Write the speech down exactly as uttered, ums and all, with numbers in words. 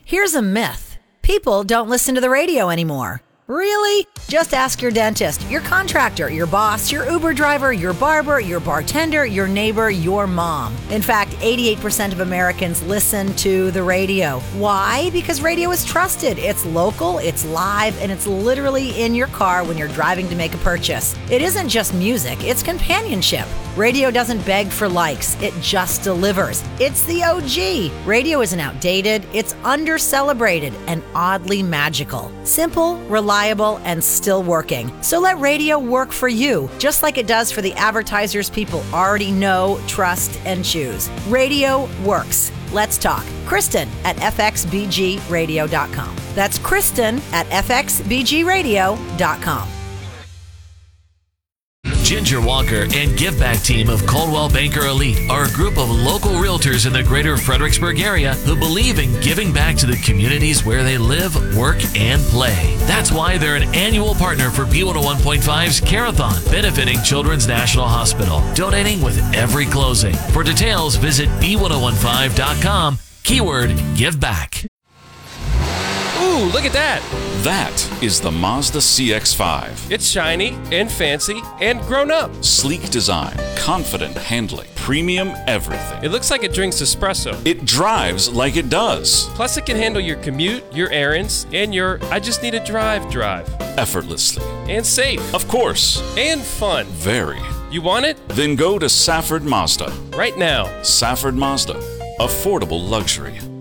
Here's a myth. People don't listen to the radio anymore. Really? Just ask your dentist, your contractor, your boss, your Uber driver, your barber, your bartender, your neighbor, your mom. In fact, eighty-eight percent of Americans listen to the radio. Why? Because radio is trusted. It's local, it's live, and it's literally in your car when you're driving to make a purchase. It isn't just music, it's companionship. Radio doesn't beg for likes, it just delivers. It's the O G. Radio isn't outdated, it's under-celebrated and oddly magical. Simple, reliable, and still working. So let radio work for you, just like it does for the advertisers people already know, trust, and choose. Radio works. Let's talk. Kristen at f x b g radio dot com. That's Kristen at f x b g radio dot com. Ginger Walker and Give Back team of Coldwell Banker Elite are a group of local realtors in the greater Fredericksburg area who believe in giving back to the communities where they live, work, and play. That's why they're an annual partner for B one oh one point five's Carathon, benefiting Children's National Hospital, donating with every closing. For details, visit b one oh one five dot com, keyword Give Back. Ooh, look at that. That is the Mazda C X five. It's shiny and fancy and grown up. Sleek design, confident handling, premium everything. It looks like it drinks espresso. It drives like it does. Plus, it can handle your commute, your errands, and your I just need a drive drive. Effortlessly. And safe. Of course. And fun. Very. You want it? Then go to Safford Mazda. Right now. Safford Mazda. Affordable luxury.